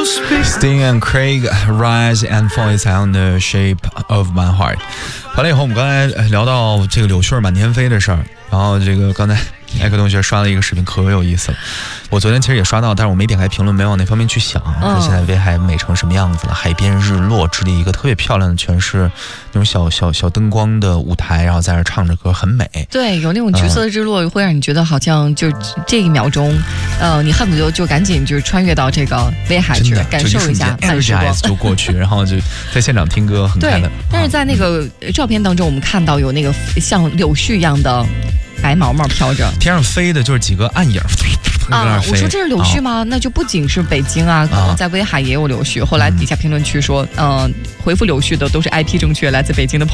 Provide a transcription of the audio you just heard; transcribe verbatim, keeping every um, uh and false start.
Sting and Craig Rise and Fall is on the shape of my heart。完了以后，我们刚才聊到这个柳絮满天飞的事儿，然后这个刚才艾克同学刷了一个视频，可有意思了。我昨天其实也刷到，但是我没点开评论，没往那方面去想。嗯、现在威海美成什么样子了？海边日落，这里一个特别漂亮的，全是那种小小小灯光的舞台，然后在那唱着歌，很美。 对，有那种橘色的日落，嗯、会让你觉得好像就这一秒钟，呃，你恨不得就赶紧就是穿越到这个威海去感受一下慢时光， 就过去，然后就在现场听歌，很快乐。 对，但是在那个照片当中，我们看到有那个像柳絮一样的白毛毛飘着， 天上飞的就是几个暗影啊！我说这是柳絮吗？哦、那就不仅是北京啊，可能在威海也有柳絮。啊、后来底下评论区说，嗯、呃，回复柳絮的都是 I P 正确，来自北京的朋友。